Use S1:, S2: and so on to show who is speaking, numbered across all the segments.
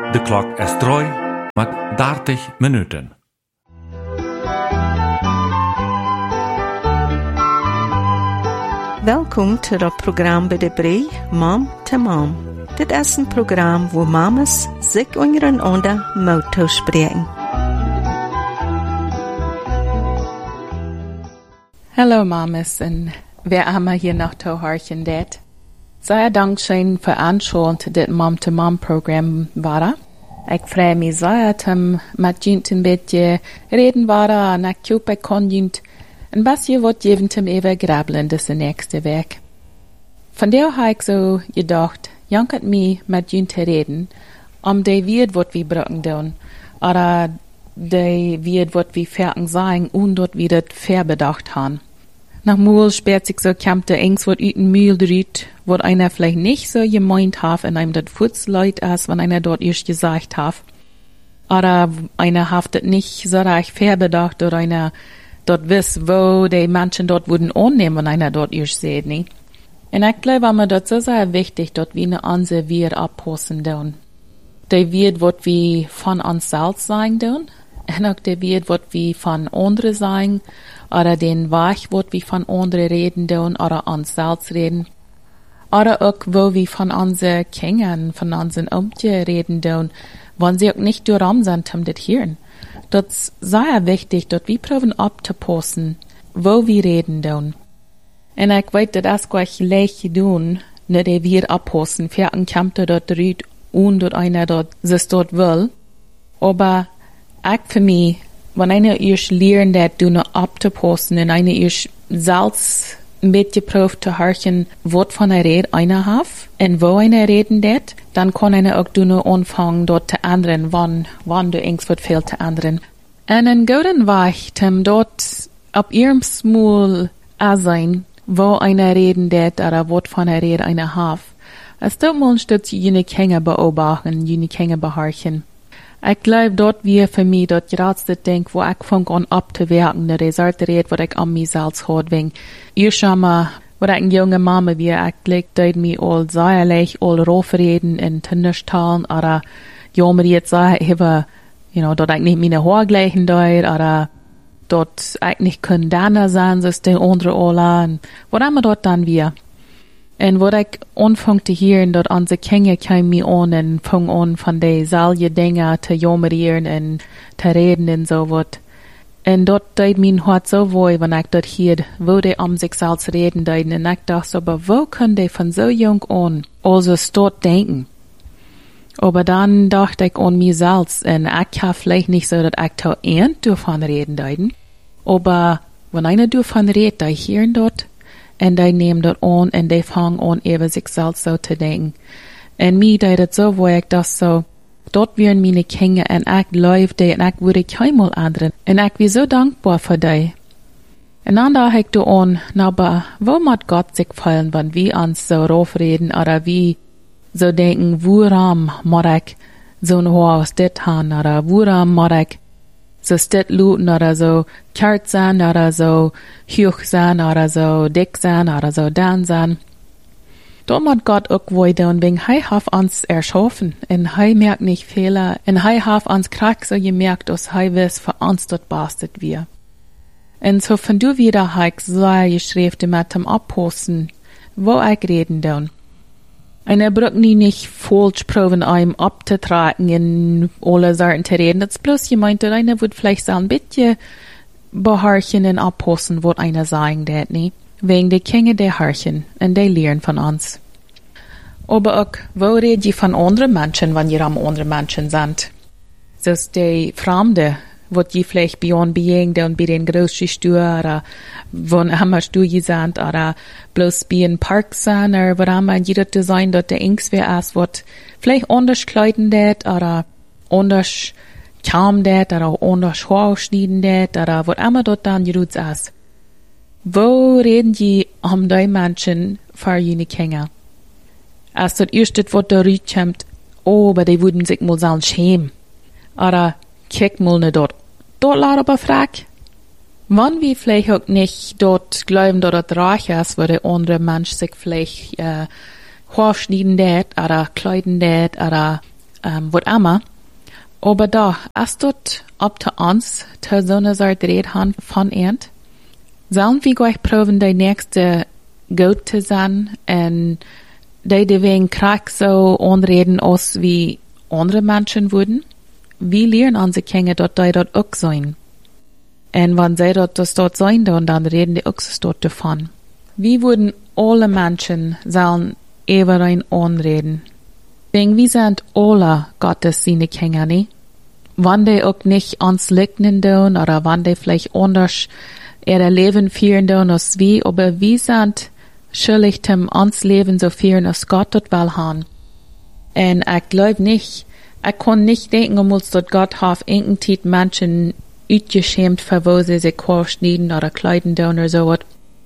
S1: De klok is 3 met 30 minuten.
S2: Welkom to het programma bij de Bree, Mom to Mom. Dit is een programma waar mamas zich ondereinander mouth spreken.
S3: Hallo mamas en wer allemaal hier nog te hartje dat. Zeer dankzij voor aanschauen dit Mom-to-Mom-programma waren. Ik vrij me zeer om met jint een beetje reden waren en ik hoop ik kon jint een beetje wat even te even grabbelen deze nächste week. Vandaar heb ik zo gedacht, jankert me met jint te reden, om de weet wat we brauchen doen, oder de weet wat we fertig zijn und dat we dat verbedacht haben. Nach Mool sperrt sich so kämpte Ängst, wat uit een Mühl driet, wat einer vielleicht nicht so gemeint hat, en einem dat Futzleut ist, wenn einer dort erst gesagt hat. Oder einer hat das nicht so reich verbedacht, oder einer dort wiss, wo die Menschen dort würden annehmen, wenn einer dort erst sieht, ne? Und ich glaube, mir das so sehr wichtig, dort wie eine Anse wir abpassen tun. Die wird, wat wir von uns selbst sagen tun, und auch die wird, wat wir von anderen sagen, oder den Weg, wo wir von anderen reden tun, oder uns selbst reden. Oder auch, wo wir von unseren Kindern, von unseren Umtje reden tun, wenn sie auch nicht durchrum sind, um das hören. Das ist sehr wichtig, dass wir probieren abzupassen, wo wir reden tun. Und ich weiß, das ist gleich leicht tun, nicht wir abpassen, für ein Kämpfer dort rüht und dort einer dort sich dort will. Aber ich für mich, wenn einer erst lernt, das du noch abzupassen, und einer erst selbst ein bisschen probt zu hören, was von einer Rede einer hat, und wo einer reden das, dann kann einer auch du noch anfangen, dort zu ändern, wann du Angst wird viel zu ändern. Und ein guten Weg, dort ab ihrem Smul sein, wo einer reden das, oder was von einer Rede einer hat. Es tut mal ein Stück jene Kinder beobachten, jene Kinder behorchen. Ich glaube, dort wir für mich dort gerade das Ding, wo ich fange an abzuwerken, der Resultat redet, was ich an mir selbst hat, wegen ihr schon mal, wo ich eine junge Mama wie, ich glaube, dort mir all sehr leicht, all raufreden in Tinderstalen, oder jammer jetzt sagen, dort ich nicht meine Haare gleichen dort, oder dort ich nicht können Dana sein, so ist der andere alle, und was immer dort dann wir. Und wo ich anfange zu hören, dort unsere Kinder kamen mir an und fangen an, von den selben Dingen zu jammern und zu reden und so was. Und dort tut mein Herz so wohl, wenn ich dort hier, wo die sich selbst reden deuten. Und ich dachte so, aber wo können die von so jung an also dort denken? Aber dann dachte ich an mich selbst, und ich habe vielleicht nicht so, dass ich da davon reden deuten. Aber wenn einer davon redet, die hören dort, und die nehmen das an, und die fangen an, über sich selbst so zu denken. Und mir da das so, wo ich das so, dort wären meine Kinder, und ich läuft die, und ich würde keinmal ändern. Und ich bin so dankbar für die. Und dann da ich da an, aber wo muss Gott sich fallen, wenn wir uns so raufreden, oder wie so denken, woran muss ich so ein Haus das haben, oder woran muss ich so stet looten, oder so kart sein, oder so hoch sein, oder so dick sein, oder so dann sein. Da muss Gott auch weiter, und wegen Hei hat uns erschaffen, und Hei merkt nicht Fehler, und Hei hat uns krack so gemerkt, dass Hei wiss für uns dort bastet wir. Und so von du wieder Heik sei geschrieben mit dem Abposten, wo ich reden dann. Und braucht nicht falsch proben, einem abzutragen in alle Sorten zu reden. Das ist bloß gemeint, dass einer wird vielleicht so ein bisschen behorchen und abpassen, was einer sagen wird, ne? Wegen die Kinder, die horchen und die lernen von uns. Aber auch, wo redet ihr von anderen Menschen, wenn ihr am anderen Menschen sind? So ist die Fremde, was ihr vielleicht bei uns begegnet und bei den großen Stühlen, oder wann immer Stühle sind, oder bloß bei einem Park sind, oder was immer jeder zu sein, dass der Angst wäre, was vielleicht anders kleiden det, oder anders kam det, oder anders Haar schneiden det, oder was immer dort dann gerührt ist. Wo reden die die Menschen für jene Kinder? Als das erste, was da rüberkommt, aber die würden sich mal sagen, schämen. Oder, kick mal nicht dort. Dort laut aber frag. Wenn wir vielleicht auch nicht dort glauben, dass das reich ist, wo der andere Mensch sich vielleicht Haarschneiden det, oder kleiden det, oder wat amma. Aber da, als dort op te ons, te zo'n soort redhan van eind, zullen we gleich proben de nächste goed te zijn en de wegen krijg zo onreden als wie andere Menschen würden? Wie lernen onze Kinder dat ook zijn? En wann zij dat dort zijn, dan reden die ook zo dort davon. Wie würden alle Menschen sollen everein onreden? Wegen wie sind alle Gottes seine Kinder, ne? Wann die auch nicht ans Lignen doen, oder wann die vielleicht anders ihre Leben führen doen als wie, aber wie sind schuldig zum ans Leben so führen, als Gott dort will haben. Und ich glaube nicht, ich kann nicht denken, dass Gott hat irgendein Menschen uitgeschämt, für wo sie sich schneiden oder kleiden doen oder so was.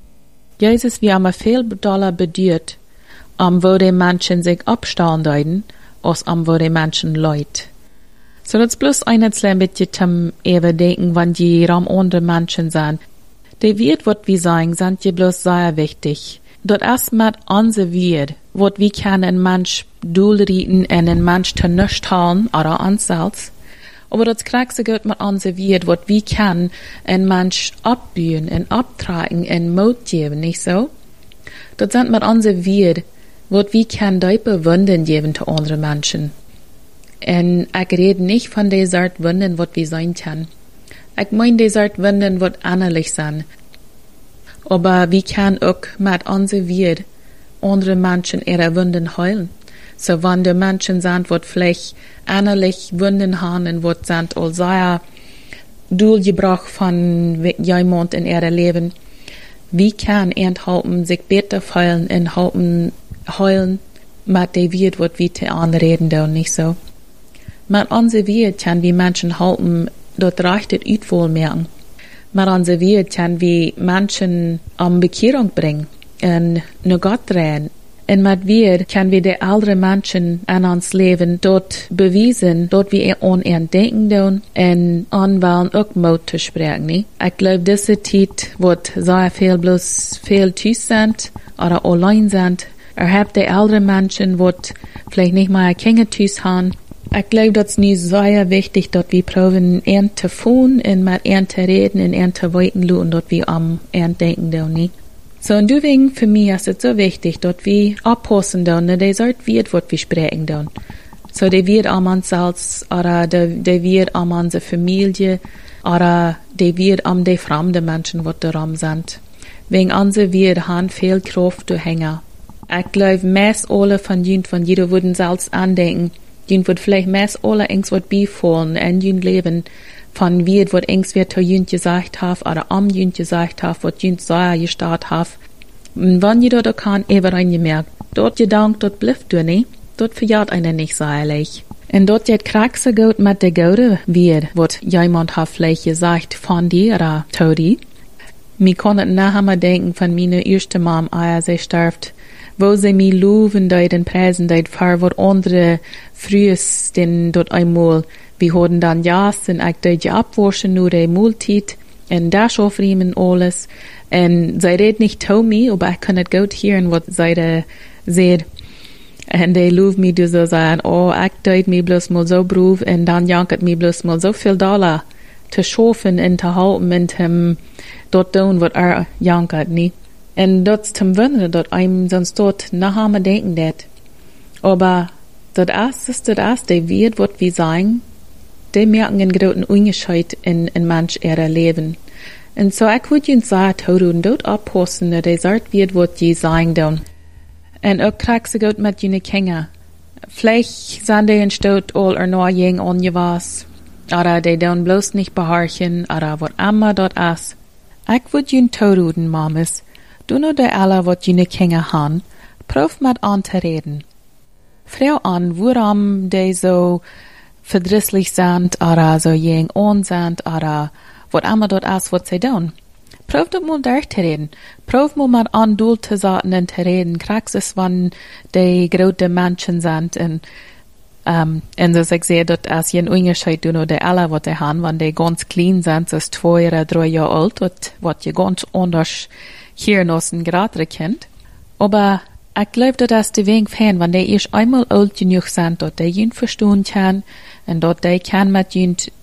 S3: Jesus, wir haben viel doller bedeutet, wo die Menschen sich abstellen deuten, als wo die Menschen leid. So das bloß ein bisschen zum Überdenken, wenn die andere Menschen sind. Die wird, was wir sagen, sind die bloß sehr wichtig. Dort erst mit unser wird, was wir können ein Mensch durchrieten und ein Mensch zu nichts halten oder uns selbst. Aber das kriegst gut mit unser wird, was wir können ein Mensch abbühen und abtragen und Mut geben, nicht so? Das sind mit unser wird, was wir können diepe Wunden geben zu anderen Menschen. Und ich rede nicht von der Art Wunden, was wir sein können. Ich meine die Art Wunden, was ähnlich sind. Aber wir können auch mit unserer Welt andere Menschen ihre Wunden heilen. So wenn die Menschen sind, die vielleicht ähnlich Wunden haben und die sind all sehr durchgebracht von jemand in ihrem Leben, wie kann enthalten sich besser fühlen und heilen mit der Welt, was wir zu anreden und nicht so. Mit unserer Welt können wir Menschen halten, dort reicht es wohl merken. Mit unserer Welt können wir Menschen an Bekehrung bringen und nur Gott drehen. Und mit wir können wir die älteren Menschen an uns Leben dort beweisen, dort wir an ihren Denken tun und anwählen auch Mut zu sprechen. Ne? Ich glaube, diese Zeit wird sehr viel Tüß sind oder allein sind. Habt die älteren Menschen, die vielleicht nicht mal Kinder Tüß haben. Ich glaube, das ist nicht sehr wichtig, dass wir proben, zu tun und mit zu reden und zu weiten lassen, dass wir am denken tun. So, und deswegen für mich ist es so wichtig, dass wir abpassen tun, dass die Art wird, was wir sprechen tun. So, die wird an uns selbst, oder die wird an unsere Familie, oder die wird an die fremden Menschen, die darum sind. Wegen unserer wird haben viel Kraft zu hängen. Ich glaube, meist alle von jeder würden selbst andenken, jün wird vielleicht meist alle ings wird befallen in jün Leben von wird, was ings wird zu jün gesagt hat oder am jün gesagt hat, was jün sehr gestartet hat. Und wenn jeder da kann, eben reingemerkt, dort gedankt, dort blifft du nicht, dort verjahrt einer nicht so ehrlich. Und dort jetzt kriegst du gut mit der Gaude wird, was jemand hat vielleicht gesagt von dir oder zu dir. Mir konnte nachher mal denken von meiner ersten Mom, als sie starbt, wo sie mich loben deit und preisen deit für was andere frühes denn dort einmal, wir hatten dann jas und ich deit abwaschen nur die Multit und das aufriemen alles und sie redet nicht zu mir, aber ich kann nicht gut hören, was sie da sagt. Und die loben mich so sagen, oh, ich deit mir bloß mal so Beruf und dann janket mir bloß mal so viel Dollar zu schaffen und zu halten und dort tun, was janket, nicht? Und das zum Wundern, dass einem sonst dort nachher mal denken det. Aber das ist, die wird, was wir sagen, die merken einen großen Unterschied in manch ihrer Leben. Und so, ich würde ihnen sagen, dass dort abpassen, dass die Art wird, was die sagen dann. Und auch kriegst du gut mit jene Kinder. Vielleicht sind die in Stadt all oder nur jeng ongewas. Oder die dann bloß nicht beharchen, oder was immer dort ist. Ich würde ihnen tun, Mamas. Du nur der alle, was jene Kinder haben, prof mit an zu reden. Frau an, warum die so verdrisslich sind, oder so jeng on sind, oder was immer dort ist, was sie tun. Prof dort mal durchzureden. Prof mal mit an Duhl zu sagen und zu reden. Kriegst es, wenn die große Menschen sind, und so ich sehe, dort ist ein Unterschied, du nur der alle, was die haben, wenn die ganz klein sind, so 2 oder 3 Jahre alt, was je ganz anders hier noch ein größeres Kind. Aber Ich glaube, dass die wenig fan, wenn die erst einmal alt genug sind, dass die jün verstehen kann und dass die kann mit jün